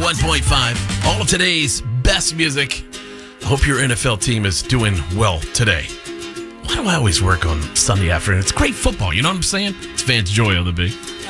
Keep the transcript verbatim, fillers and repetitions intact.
one point five. All of today's best music. I hope your N F L team is doing well today. Why do I always work on Sunday afternoon? It's great football, you know what I'm saying? It's Vance Joy on the beat.